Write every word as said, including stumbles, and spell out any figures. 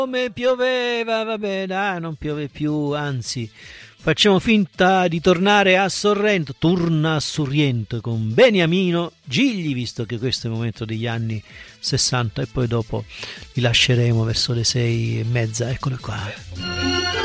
Come pioveva, vabbè, dai, non piove più, anzi, facciamo finta di tornare a Sorrento, torna a Sorrento con Beniamino Gigli, visto che questo è il momento degli anni sessanta e poi dopo li lasceremo verso le sei e mezza, eccole qua.